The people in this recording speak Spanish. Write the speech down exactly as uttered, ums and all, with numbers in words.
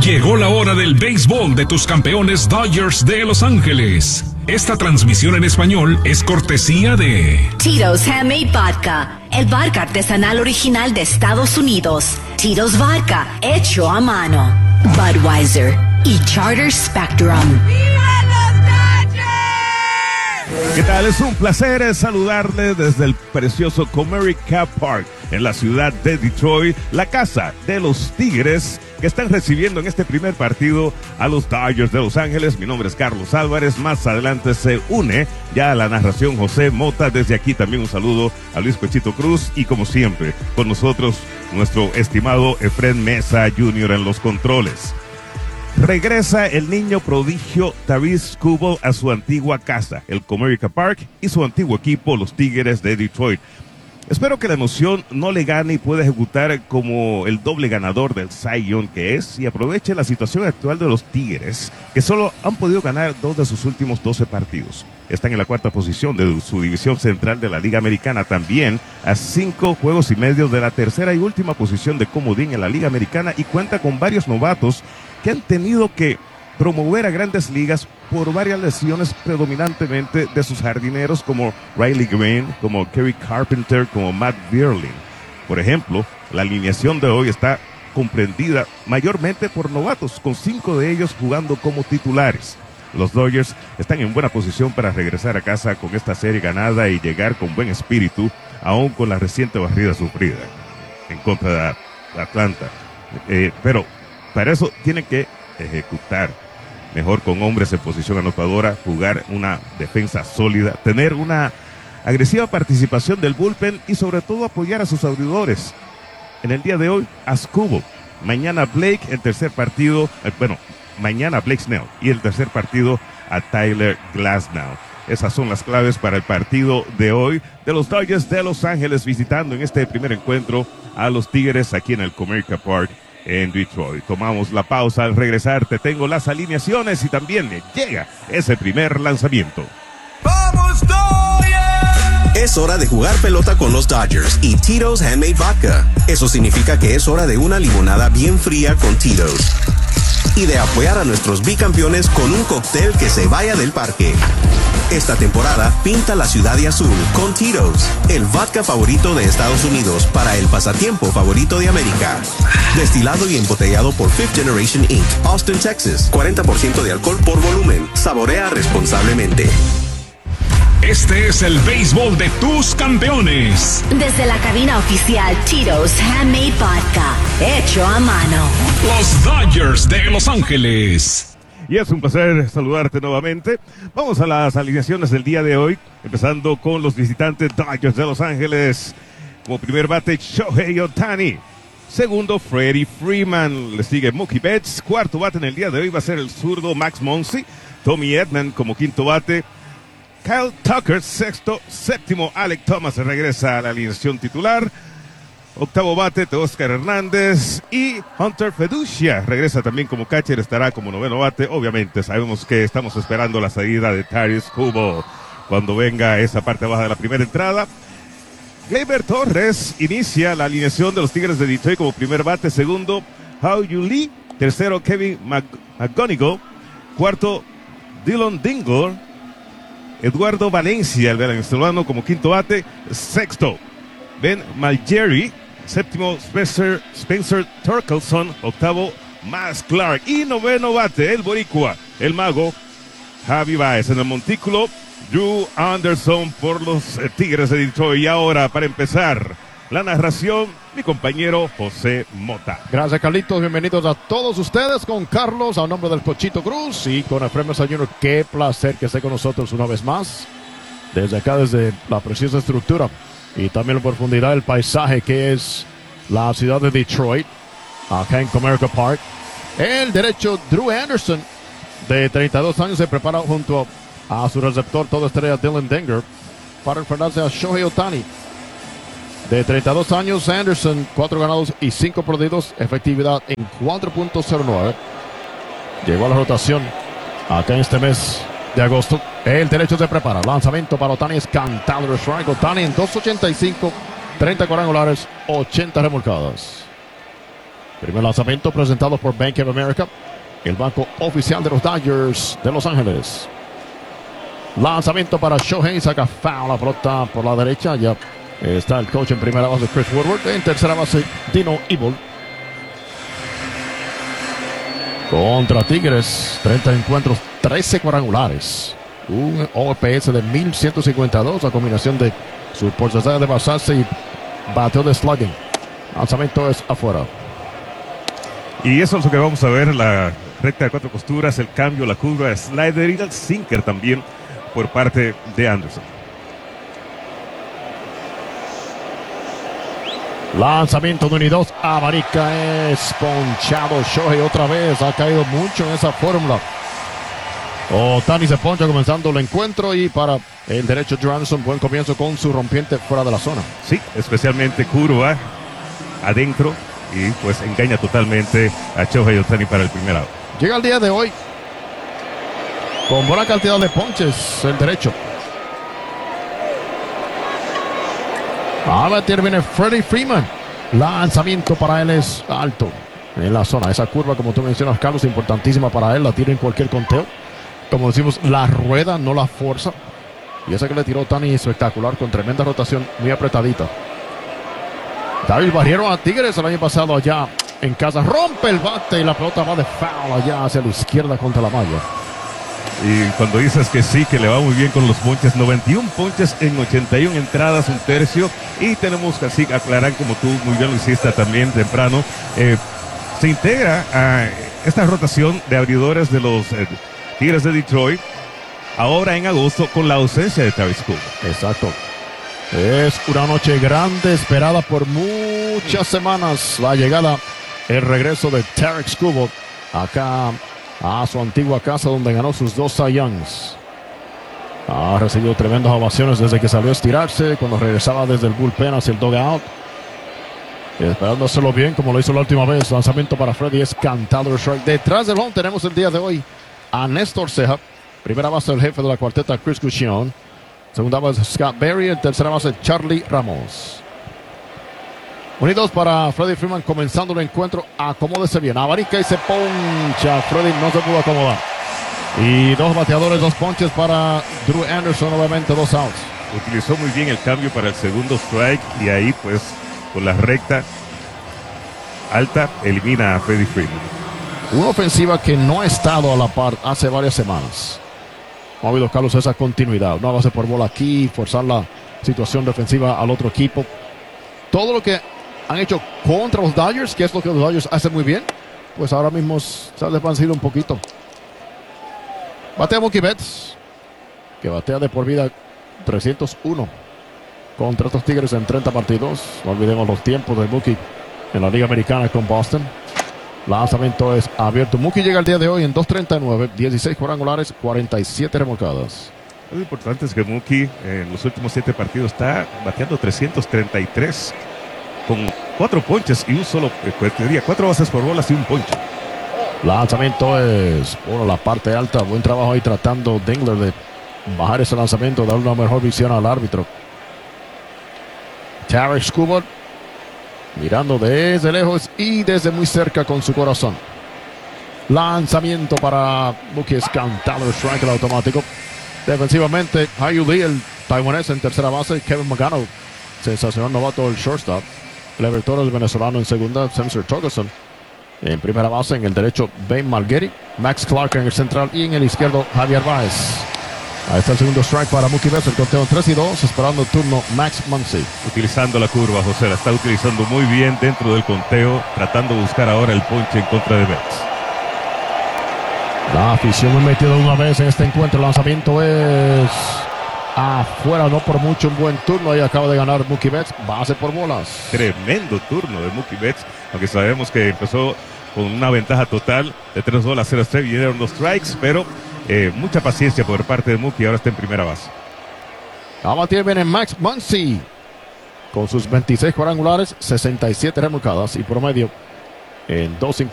Llegó la hora del béisbol de tus campeones Dodgers de Los Ángeles. Esta transmisión en español es cortesía de Tito's Handmade Vodka, el vodka artesanal original de Estados Unidos. Tito's Vodka, hecho a mano. Budweiser y Charter Spectrum. ¿Qué tal? Es un placer saludarle desde el precioso Comerica Park en la ciudad de Detroit, la casa de los Tigres que están recibiendo en este primer partido a los Dodgers de Los Ángeles. Mi nombre es Carlos Álvarez. Más adelante se une ya a la narración José Mota. Desde aquí también un saludo a Luis Pechito Cruz y, como siempre, con nosotros nuestro estimado Efren Mesa junior en los controles. Regresa el niño prodigio Taris Skubal a su antigua casa, el Comerica Park, y su antiguo equipo, los Tigres de Detroit. Espero que la emoción no le gane y pueda ejecutar como el doble ganador del Cy Young que es, y aproveche la situación actual de los Tigres, que solo han podido ganar dos de sus últimos doce partidos. Están en la cuarta posición de su división central de la Liga Americana, también a cinco juegos y medio de la tercera y última posición de comodín en la Liga Americana, y cuenta con varios novatos que han tenido que promover a grandes ligas por varias lesiones, predominantemente de sus jardineros como Riley Green, como Kerry Carpenter, como Matt Vierling. Por ejemplo, la alineación de hoy está comprendida mayormente por novatos, con cinco de ellos jugando como titulares. Los Dodgers están en buena posición para regresar a casa con esta serie ganada y llegar con buen espíritu, aún con la reciente barrida sufrida en contra de Atlanta. Eh, pero para eso tienen que ejecutar mejor con hombres en posición anotadora, jugar una defensa sólida, tener una agresiva participación del bullpen y sobre todo apoyar a sus abridores. En el día de hoy, a Skubal. Mañana Blake, el tercer partido, eh, bueno, mañana Blake Snell y el tercer partido a Tyler Glasnow. Esas son las claves para el partido de hoy de los Dodgers de Los Ángeles, visitando en este primer encuentro a los Tigres aquí en el Comerica Park en Detroit. Tomamos la pausa. Al regresar te tengo las alineaciones y también me llega ese primer lanzamiento. ¡Vamos, Dodgers! Es hora de jugar pelota con los Dodgers y Tito's Handmade Vodka. Eso significa que es hora de una limonada bien fría con Tito's y de apoyar a nuestros bicampeones con un cóctel que se vaya del parque. Esta temporada, pinta la ciudad de azul con Tito's, el vodka favorito de Estados Unidos para el pasatiempo favorito de América. Destilado y embotellado por Fifth Generation incorporated, Austin, Texas. cuarenta por ciento de alcohol por volumen. Saborea responsablemente. Este es el béisbol de tus campeones. Desde la cabina oficial Tito's Handmade Vodka, hecho a mano. Los Dodgers de Los Ángeles. Y es un placer saludarte nuevamente. Vamos a las alineaciones del día de hoy, empezando con los visitantes Dodgers de Los Ángeles. Como primer bate, Shohei Ohtani. Segundo, Freddie Freeman. Le sigue Mookie Betts. Cuarto bate en el día de hoy va a ser el zurdo Max Muncy. Tommy Edman como quinto bate. Kyle Tucker, sexto. Séptimo, Alek Thomas regresa a la alineación titular. Octavo bate, Teóscar Hernández. Y Hunter Feducia regresa también como catcher, estará como noveno bate. Obviamente sabemos que estamos esperando la salida de Taris Skubal cuando venga esa parte baja de la primera entrada. Gleyber Torres inicia la alineación de los Tigres de Detroit como primer bate. Segundo, Hao-Yu Lee. Tercero, Kevin McGonigal. Cuarto, Dylan Dingle. Eduardo Valencia, el venezolano, como quinto bate. Sexto, Ben Malgeri. Séptimo, Spencer, Spencer Torkelson. Octavo, Mas Clark. Y noveno bate, el boricua, el mago, Javi Baez. En el montículo, Drew Anderson por los eh, Tigres de Detroit. Y ahora, para empezar la narración, mi compañero José Mota. Gracias, Carlitos. Bienvenidos a todos ustedes con Carlos, a nombre del Pochito Cruz y con Efren Mesa junior Qué placer que esté con nosotros una vez más. Desde acá, desde la preciosa estructura y también la profundidad del paisaje que es la ciudad de Detroit, acá en Comerica Park. El derecho, Drew Anderson, de treinta y dos años, se prepara junto a su receptor, toda estrella Dylan Dinger, para enfrentarse a Shohei Ohtani. De treinta y dos años, Anderson, cuatro ganados y cinco perdidos, efectividad en cuatro punto cero nueve. Llegó a la rotación acá en este mes de agosto. El derecho se prepara. Lanzamiento para Ohtani, es cantado de strike. Ohtani en dos ochenta y cinco, treinta cuadrangulares, ochenta remolcadas. Primer lanzamiento presentado por Bank of America, el banco oficial de los Dodgers de Los Ángeles. Lanzamiento para Shohei, saca foul la pelota por la derecha. Ya está el coach en primera base, Chris Woodward. En tercera base, Dino Evil. Contra Tigres, treinta encuentros, trece cuadrangulares. Un O P S de mil ciento cincuenta y dos, la combinación de su porcentaje de basarse y bateo de slugging. Lanzamiento es afuera. Y eso es lo que vamos a ver en la recta de cuatro costuras, el cambio, la curva, el slider y el sinker también por parte de Anderson. Lanzamiento de uno y dos, Amarica es ponchado. Shohei otra vez ha caído mucho en esa fórmula. Ohtani se poncha comenzando el encuentro y para el derecho Drew Anderson, buen comienzo con su rompiente fuera de la zona. Sí, especialmente curva adentro y pues engaña totalmente a Shohei Ohtani para el primer out. Llega el día de hoy con buena cantidad de ponches el derecho. A batir viene Freddie Freeman. Lanzamiento para él es alto en la zona. Esa curva, como tú mencionas, Carlos, importantísima para él. La tira en cualquier conteo. Como decimos, la rueda, no la fuerza. Y esa que le tiró Tani espectacular con tremenda rotación, muy apretadita. David barrieron a Tigres el año pasado allá en casa. Rompe el bate y la pelota va de foul allá hacia la izquierda contra la malla. Y cuando dices que sí, que le va muy bien con los ponches, noventa y uno ponches en ochenta y una entradas, un tercio. Y tenemos que así aclarar, como tú muy bien lo hiciste también temprano, eh, se integra a esta rotación de abridores de los eh, Tigres de Detroit, ahora en agosto, con la ausencia de Tarik Skubal. Exacto. Es una noche grande, esperada por muchas semanas. La llegada, el regreso de Tarik Skubal acá a su antigua casa donde ganó sus dos Cy Youngs. Ha recibido tremendas ovaciones desde que salió a estirarse, cuando regresaba desde el bullpen hacia el dugout. Esperando hacerlo bien como lo hizo la última vez. Lanzamiento para Freddy es cantado el strike. Detrás del home tenemos el día de hoy a Néstor Ceja. Primera base del jefe de la cuarteta, Chris Guccione. Segunda base, Scott Berry. En tercera base, Charlie Ramos. Unidos para Freddie Freeman comenzando el encuentro. Acomódese bien. Abarica y se poncha. Freddie no se pudo acomodar. Y dos bateadores, dos ponches para Drew Anderson. Nuevamente dos outs. Utilizó muy bien el cambio para el segundo strike. Y ahí pues con la recta alta elimina a Freddie Freeman. Una ofensiva que no ha estado a la par hace varias semanas. No ha habido, Carlos, esa continuidad. Una base por bola aquí, forzar la situación defensiva al otro equipo. Todo lo que han hecho contra los Dodgers, que es lo que los Dodgers hacen muy bien, pues ahora mismo se ha desvanecido un poquito. Batea Mookie Betts, que batea de por vida trescientos uno contra estos Tigres en treinta partidos. No olvidemos los tiempos de Mookie en la Liga Americana con Boston. Lanzamiento es abierto. Mookie llega el día de hoy en dos treinta y nueve, dieciséis cuadrangulares, cuarenta y siete remolcadas. Lo importante es que Mookie en los últimos siete partidos está bateando trescientos treinta y tres con cuatro ponches y un solo, eh, cuatro bases por bolas y un ponche. Lanzamiento es por la parte alta. Buen trabajo ahí tratando Dingler de bajar ese lanzamiento, darle una mejor visión al árbitro. Tarik Skubal mirando desde lejos y desde muy cerca con su corazón. Lanzamiento para Mookie, es cantado el strike, el automático. Defensivamente, Haiyu Lee, el taiwanés en tercera base. Kevin Magano, sensacional novato, el shortstop. Lever Torres, venezolano en segunda. Spencer Torkelson en primera base. En el derecho, Ben Malgueri. Max Clark en el central. Y en el izquierdo, Javier Báez. Ahí está el segundo strike para Mookie Betts. El conteo tres y dos. Esperando el turno, Max Muncy. Utilizando la curva, José. La está utilizando muy bien dentro del conteo. Tratando de buscar ahora el ponche en contra de Betts. La afición muy metido una vez en este encuentro. El lanzamiento es afuera, no por mucho, un buen turno. Ahí acaba de ganar Mookie Betts. Base por bolas. Tremendo turno de Mookie Betts. Aunque sabemos que empezó con una ventaja total de tres bolas, cero strikes. Vinieron los strikes, pero eh, mucha paciencia por parte de Mookie. Ahora está en primera base. A batir viene Max Muncy con sus veintiséis cuadrangulares, sesenta y siete remolcadas y promedio en dos cincuenta.